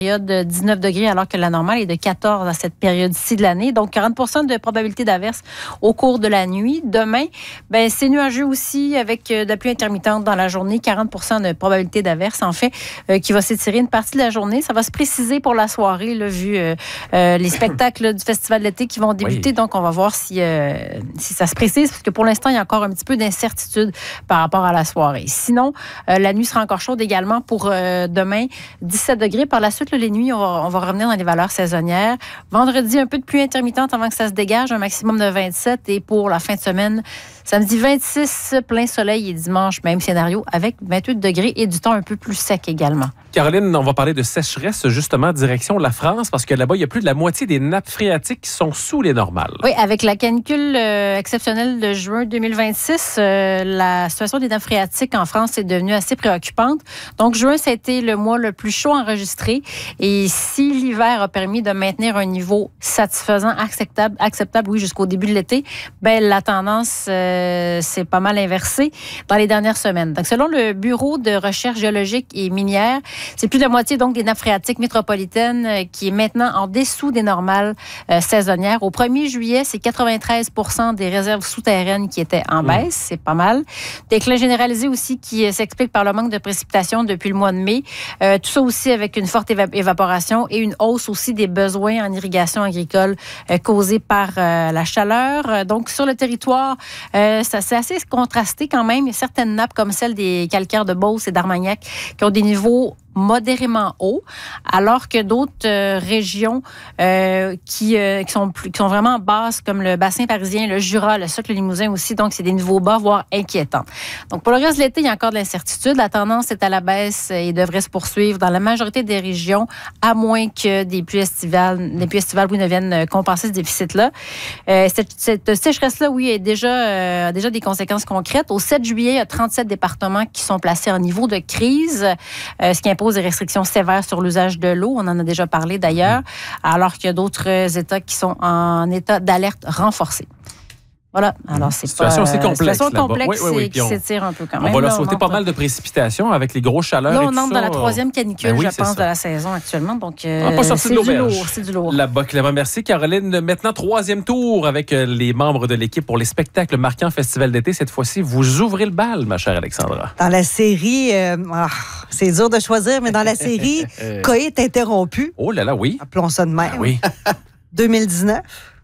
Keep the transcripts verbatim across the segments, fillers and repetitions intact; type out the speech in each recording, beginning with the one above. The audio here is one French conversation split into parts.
période de dix-neuf degrés alors que la normale est de quatorze à cette période-ci de l'année. Donc, quarante pour cent de probabilité d'averse au cours de la nuit. Demain, ben, c'est nuageux aussi avec de la pluie intermittente dans la journée. quarante pour cent de probabilité d'averse, en fait, euh, qui va s'étirer une partie de la journée. Ça va se préciser pour la soirée, là, vu euh, euh, les spectacles là, du Festival d'été qui vont débuter. Oui. Donc, on va voir si, euh, si ça se précise, parce que pour l'instant, il y a encore un petit peu d'incertitude par rapport à la soirée. Sinon, euh, la nuit sera encore chaude également pour euh, demain. dix-sept degrés. Par la suite, les nuits, on va, on va revenir dans les valeurs saisonnières. Vendredi, un peu de pluie intermittente avant que ça se dégage, un maximum de vingt-sept. Et pour la fin de semaine, samedi vingt-six, plein soleil et dimanche, même scénario, avec vingt-huit degrés et du temps un peu plus sec également. Caroline, on va parler de sécheresse, justement, direction la France, parce que là-bas, il y a plus de la moitié des nappes phréatiques qui sont sous les normales. Oui, avec la canicule euh, exceptionnelle de juin deux mille vingt-six, euh, la situation des nappes phréatiques en France est devenue assez préoccupante. Donc, juin, ça a été le mois le plus chaud enregistré. Et si l'hiver a permis de maintenir un niveau satisfaisant, acceptable, acceptable oui, jusqu'au début de l'été, ben la tendance euh, s'est pas mal inversée dans les dernières semaines. Donc, selon le Bureau de recherche géologique et minière, c'est plus de la moitié donc des nappes phréatiques métropolitaines euh, qui est maintenant en dessous des normales euh, saisonnières. Au premier juillet, c'est quatre-vingt-treize pour cent des réserves souterraines qui étaient en baisse. Mmh. C'est pas mal. Déclin généralisé aussi qui euh, s'explique par le manque de précipitations depuis le mois de mai. Euh, tout ça aussi avec une forte éva- évaporation et une hausse aussi des besoins en irrigation agricole euh, causés par euh, la chaleur. Euh, donc, sur le territoire, euh, ça, c'est assez contrasté quand même. Il y a certaines nappes comme celle des calcaires de Beauce et d'Armagnac qui ont des niveaux modérément haut, alors que d'autres euh, régions euh, qui, euh, qui, sont plus, qui sont vraiment basses, comme le bassin parisien, le Jura, le Socle Limousin aussi, donc c'est des niveaux bas, voire inquiétants. Donc pour le reste de l'été, il y a encore de l'incertitude. La tendance est à la baisse et devrait se poursuivre dans la majorité des régions, à moins que des pluies estivales, des pluies estivales oui, ne viennent compenser ce déficit-là. Euh, cette, cette sécheresse-là, oui, a déjà, euh, déjà des conséquences concrètes. Au sept juillet, il y a trente-sept départements qui sont placés en niveau de crise, euh, ce qui impose des restrictions sévères sur l'usage de l'eau. On en a déjà parlé d'ailleurs, alors qu'il y a d'autres États qui sont en état d'alerte renforcée. Voilà. Alors, c'est situation pas... assez complexe. Situation complexe oui, oui, oui. et qui on, s'étire un peu quand on même. On va leur là, souhaiter pas mal de précipitations avec les grosses chaleurs là, et on tout entre ça. dans la troisième canicule, ben oui, je pense, de la saison actuellement. Donc, euh, on pas sorti c'est de du lourd. C'est du lourd. Là-bas, Clément, merci. Caroline, maintenant, troisième tour avec les membres de l'équipe pour les spectacles marquants Festival d'été. Cette fois-ci, vous ouvrez le bal, ma chère Alexandra. Dans la série, euh, oh, c'est dur de choisir, mais dans la série, Coït interrompu. Oh là là, oui. Appelons ça de même. Ah, oui. deux mille dix-neuf.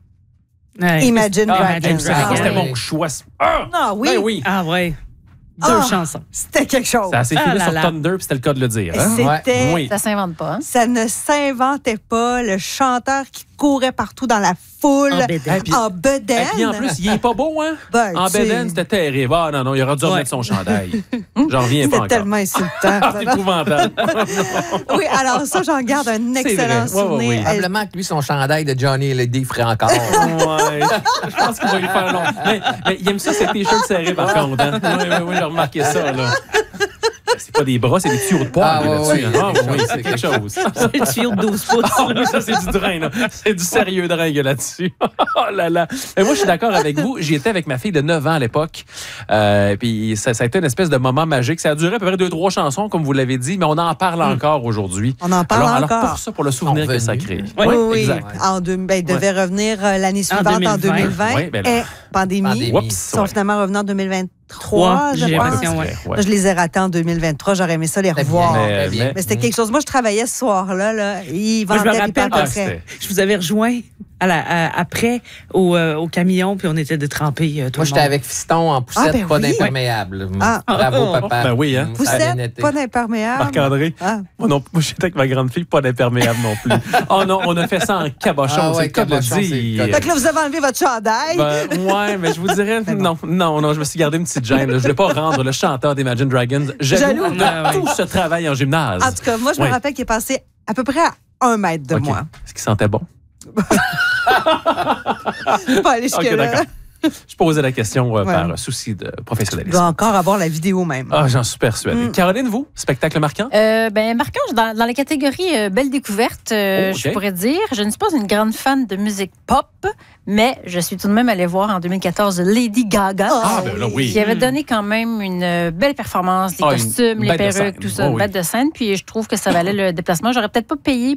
Ouais. Imagine ah, Dragons. Ah, c'était mon choix. Ah, ah oui. Ben oui. Ah oui. Deux ah, chansons. C'était quelque chose. Ça s'est ah fini là sur là. Thunder, puis c'était le cas de le dire. Hein? C'était... Oui. Ça s'invente pas. Hein? Ça ne s'inventait pas. Le chanteur qui courait partout dans la foule. En bedaine. En bedaine. Et puis en plus, il est pas beau, hein? Ben, en bedaine, c'était terrible. Ah non, non, il aurait dû remettre son chandail. J'en reviens pas encore. C'était tellement insultant. C'est épouvantable. Oui, alors ça, j'en garde un excellent vrai. souvenir. Ouais, ouais, ouais. Probablement que lui, son chandail de Johnny Hallyday ferait encore. Ouais, je pense qu'il va lui faire long. Mais, mais il aime ça, ses t-shirts serrés, par contre. Hein? Oui, oui, oui, j'ai remarqué ça, là. C'est pas des bras, c'est des tuyaux de poids. Ah, là, oui, ah, oui, oui, c'est quelque chose. C'est le tuyau de douze pouces. Ah oui, ça, c'est du drain, là. C'est du sérieux drain là-dessus. Oh là là. Et moi, je suis d'accord avec vous. J'y étais avec ma fille de neuf ans à l'époque. Euh, puis ça, ça a été une espèce de moment magique. Ça a duré à peu près deux, trois chansons, comme vous l'avez dit, mais on en parle encore aujourd'hui. On en parle alors, encore. Alors, pour ça, pour le souvenir que ça crée. Oui, oui, oui. Exact. En deux, ben, il devait ouais. revenir euh, l'année suivante, en deux mille vingt. Oui, ben là, et pandémie. pandémie. Oups, Ils sont ouais. finalement revenus en deux mille vingt-trois, je pense. Ouais. Ouais. Moi, je les ai ratés en deux mille vingt-trois. J'aurais aimé ça les revoir. Mais, mais, mais c'était quelque chose. Moi, je travaillais ce soir-là. Là. Ils vendaient, moi, je me rappelle pas je vous avais rejoint à la, à, après au, euh, au camion, puis on était de tremper. Euh, Moi, j'étais avec Fiston en poussette, ah, ben pas oui. d'imperméable. Ah. Bravo, oh, papa. Ben oui, hein. Poussette, pas d'imperméable. Marc-André. Ah. Moi, non, moi, j'étais avec ma grande fille, pas d'imperméable non plus. Oh non, on a fait ça en cabochon. Ah, ouais, c'est le cas de le dire. Fait que là, vous avez enlevé votre chandail. Ben, ouais, mais je vous dirais, non, non, non, je me suis gardé une petite gêne. Là. Je ne vais pas rendre le chanteur d'Imagine Dragons jaloux de ah, tout ouais. ce travail en gymnase. En tout cas, moi, je ouais. me rappelle qu'il est passé à peu près à un mètre de okay. moi. Est-ce qu'il sentait bon? Pas aller jusque-là. Okay, Je posais la question euh, Ouais. par souci de Tu professionnalisme. dois encore avoir la vidéo même. Ah, j'en suis persuadé. Mm. Caroline, vous, spectacle marquant? Euh, ben, marquant, dans, dans la catégorie euh, Belle découverte, euh, Oh, ok. je pourrais dire, je ne suis pas une grande fan de musique pop, mais je suis tout de même allée voir en deux mille quatorze Lady Gaga. Ah, ben là, oui. Qui avait donné quand même une euh, belle performance, les Ah, une costumes, les bête de perruques, scène. tout ça, Oh, une oui. bête de scène. Puis je trouve que ça valait le déplacement. J'aurais peut-être pas payé